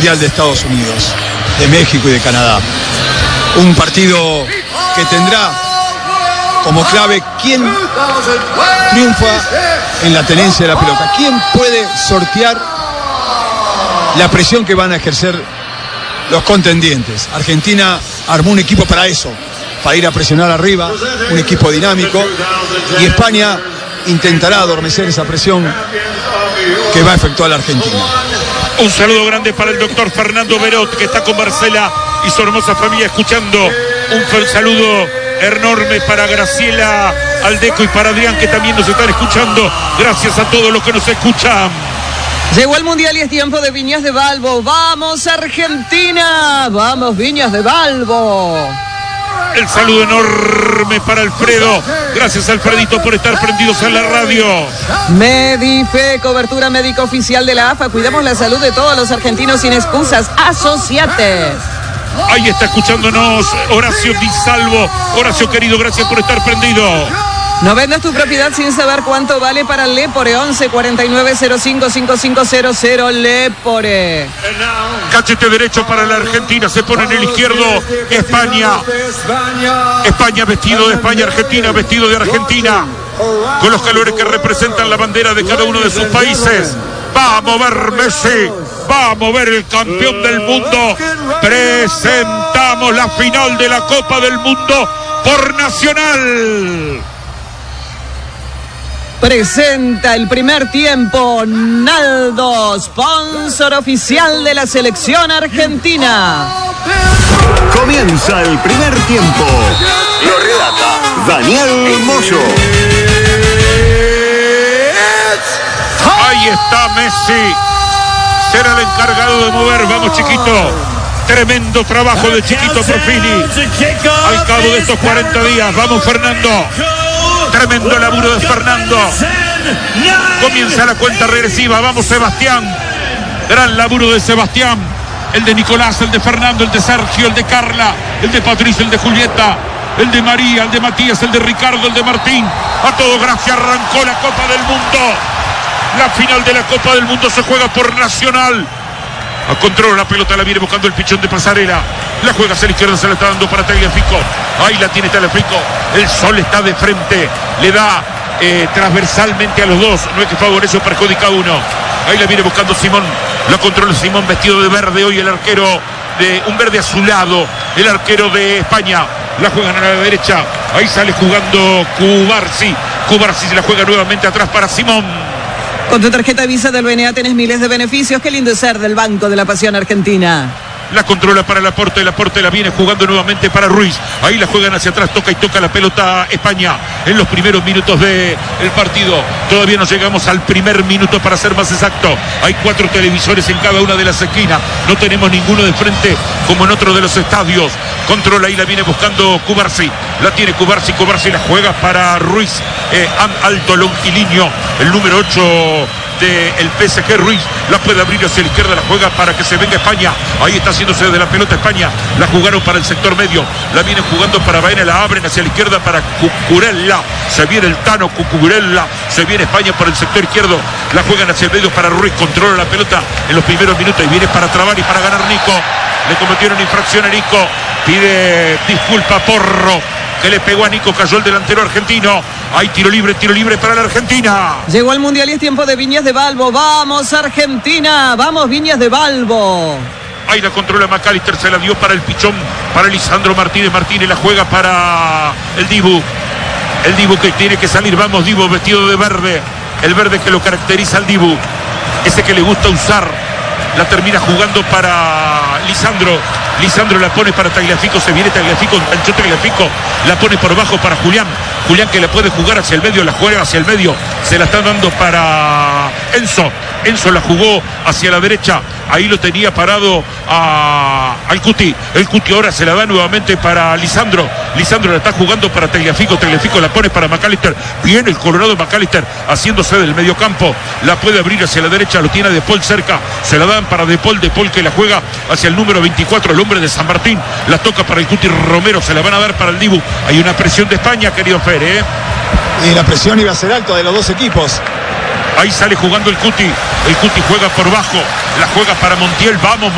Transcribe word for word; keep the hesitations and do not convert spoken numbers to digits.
Mundial de Estados Unidos, de México y de Canadá. Un partido que tendrá como clave quién triunfa en la tenencia de la pelota, quién puede sortear la presión que van a ejercer los contendientes. Argentina armó un equipo para eso, para ir a presionar arriba, un equipo dinámico, y España intentará adormecer esa presión que va a efectuar la Argentina. Un saludo grande para el doctor Fernando Berot, que está con Marcela y su hermosa familia escuchando. Un saludo enorme para Graciela Aldeco y para Adrián, que también nos están escuchando. Gracias a todos los que nos escuchan. Llegó el Mundial y es tiempo de Viñas de Balbo. ¡Vamos, Argentina! ¡Vamos, Viñas de Balbo! El saludo enorme para Alfredo. Gracias, Alfredito, por estar prendidos en la radio. Medife, cobertura médica oficial de la A F A. Cuidamos la salud de todos los argentinos sin excusas. Asociate. Ahí está escuchándonos Horacio Di Salvo. Horacio, querido, gracias por estar prendido. No vendas tu propiedad sin saber cuánto vale para Lepore. Once cuarenta y nueve cero cinco cinco cinco cero cero. Lepore. Cachete derecho para la Argentina. Se pone en el izquierdo España. España vestido de España. Argentina vestido de Argentina. Con los colores que representan la bandera de cada uno de sus países. Va a mover Messi. Va a mover el campeón del mundo. Presentamos la final de la Copa del Mundo por Nacional. Presenta el primer tiempo Naldo, sponsor oficial de la selección argentina. Comienza el primer tiempo. Lo relata Daniel Moyo. Ahí está Messi. Será el encargado de mover. Vamos, Chiquito. Tremendo trabajo de Chiquito Profili. Al cabo de estos cuarenta días. Vamos, Fernando. Tremendo laburo de Fernando. Comienza la cuenta regresiva. Vamos, Sebastián. Gran laburo de Sebastián. El de Nicolás, el de Fernando, el de Sergio, el de Carla, el de Patricia, el de Julieta, el de María, el de Matías, el de Ricardo, el de Martín. A todos gracias. Arrancó la Copa del Mundo. La final de la Copa del Mundo se juega por Nacional. A control la pelota, la viene buscando el pichón de Pasarela. La juega hacia la izquierda, se la está dando para Tagliafico. Ahí la tiene Tagliafico. El sol está de frente. Le da eh, transversalmente a los dos. No es que favorece o perjudica a uno. Ahí la viene buscando Simón. La controla Simón, vestido de verde. Hoy el arquero de un verde azulado. El arquero de España. La juegan a la derecha. Ahí sale jugando Cubarsi. Cubarsi se la juega nuevamente atrás para Simón. Con tu tarjeta Visa del B N A tenés miles de beneficios. Qué lindo es ser del Banco de la Pasión Argentina. La controla para Laporte, Laporte la viene jugando nuevamente para Ruiz. Ahí la juegan hacia atrás, toca y toca la pelota España en los primeros minutos del partido. Todavía no llegamos al primer minuto, para ser más exacto. Hay cuatro televisores en cada una de las esquinas. No tenemos ninguno de frente como en otro de los estadios. Controla y la viene buscando Cubarsi. La tiene Cubarsi, Cubarsi la juega para Ruiz. Eh, alto, longilíneo, el número ocho del P S G. Ruiz la puede abrir hacia la izquierda, la juega para que se venga España. Ahí está haciéndose de la pelota España. La jugaron para el sector medio, la vienen jugando para Baena, la abren hacia la izquierda para Cucurella. Se viene el Tano Cucurella, se viene España por el sector izquierdo, la juegan hacia el medio para Ruiz. Controla la pelota en los primeros minutos y viene para trabar y para ganar Nico. Le cometieron infracción a Nico, pide disculpa Porro, que le pegó a Nico, cayó el delantero argentino. Hay tiro libre, tiro libre para la Argentina. Llegó el Mundial y es tiempo de Viñas de Balbo. ¡Vamos, Argentina! ¡Vamos, Viñas de Balbo! Ahí la controla McAllister, se la dio para el pichón, para Lisandro Martínez. Martínez la juega para el Dibu. El Dibu que tiene que salir. Vamos, Dibu vestido de verde. El verde que lo caracteriza al Dibu. Ese que le gusta usar. La termina jugando para Lisandro. Lisandro la pone para Tagliafico. Se viene Tagliafico, enganchó Tagliafico. La pone por abajo para Julián. Julián que la puede jugar hacia el medio. La juega hacia el medio. Se la están dando para Enzo. Enzo la jugó hacia la derecha. Ahí lo tenía parado a, al Cuti. El Cuti ahora se la da nuevamente para Lisandro. Lisandro la está jugando para Tagliafico. Tagliafico la pone para McAllister. Viene el Colorado McAllister haciéndose del mediocampo. La puede abrir hacia la derecha. Lo tiene De Paul cerca. Se la dan para De Paul. De Paul que la juega hacia el número veinticuatro. El hombre de San Martín. La toca para el Cuti Romero. Se la van a dar para el Dibu. Hay una presión de España, querido Fer, ¿eh? Y la presión iba a ser alta de los dos equipos. Ahí sale jugando el Cuti. El Cuti juega por bajo. La juega para Montiel. Vamos.